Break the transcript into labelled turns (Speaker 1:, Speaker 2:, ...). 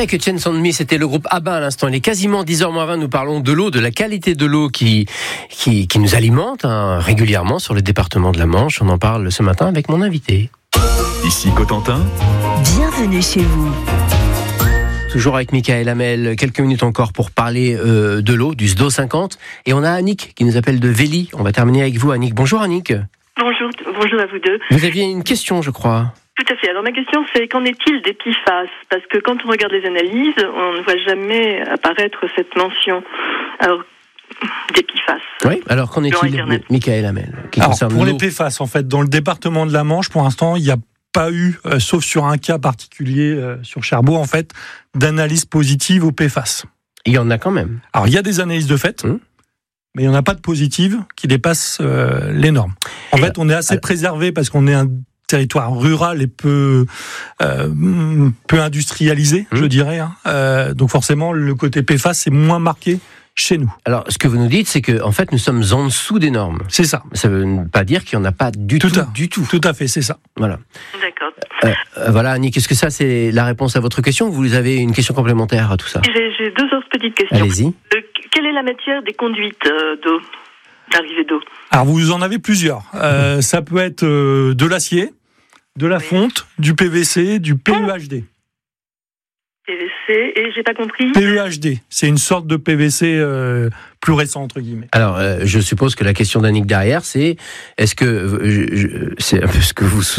Speaker 1: Take a Chance on Me, c'était le groupe ABBA à l'instant. Il est quasiment 10h20, nous parlons de l'eau, de la qualité de l'eau qui nous alimente régulièrement sur le département de la Manche. On en parle ce matin avec mon invité.
Speaker 2: Ici Cotentin.
Speaker 3: Bienvenue chez vous.
Speaker 1: Toujours avec Michael Hamel, quelques minutes encore pour parler de l'eau, du SDO 50. Et on a Annick qui nous appelle de Vély. On va terminer avec vous, Annick. Bonjour Annick.
Speaker 4: Bonjour à vous deux.
Speaker 1: Vous aviez une question, je crois.
Speaker 4: Tout à fait. Alors ma question, c'est qu'en est-il des PFAS ? Parce que quand on regarde les analyses, on ne voit jamais apparaître cette mention. Alors, des PFAS.
Speaker 1: Oui, alors qu'en est-il, Michael Hamel, qui concerne
Speaker 5: pour
Speaker 1: l'eau.
Speaker 5: les PFAS, en fait, dans le département de la Manche, pour l'instant, il n'y a pas eu, sauf sur un cas particulier sur Cherbourg, en fait, d'analyse positive aux PFAS.
Speaker 1: Il y en a quand même.
Speaker 5: Alors, il y a des analyses de fait, mais il n'y en a pas de positives qui dépassent les normes. En fait, on est assez préservé parce qu'on est un territoire rural et peu industrialisé, je dirais. Donc forcément, le côté PFAS, c'est moins marqué chez nous.
Speaker 1: Alors, ce que vous nous dites, c'est que en fait, nous sommes en dessous des normes.
Speaker 5: C'est ça.
Speaker 1: Ça ne veut pas dire qu'il n'y en a pas du tout.
Speaker 5: Tout à fait, c'est ça.
Speaker 1: Voilà.
Speaker 4: D'accord.
Speaker 1: Voilà, Annick, est-ce que ça, c'est la réponse à votre question ou vous avez une question complémentaire à tout ça ?
Speaker 4: J'ai deux autres petites questions.
Speaker 1: Allez-y.
Speaker 4: Quelle est la matière des conduites d'eau, d'arrivée d'eau ?
Speaker 5: Alors, vous en avez plusieurs. Ça peut être de l'acier, de la fonte, du PVC, du PEHD.
Speaker 4: PVC, et j'ai pas compris.
Speaker 5: PEHD, c'est une sorte de PVC plus récent, entre guillemets.
Speaker 1: Alors, je suppose que la question d'Annick derrière, c'est est-ce que c'est un peu ce que vous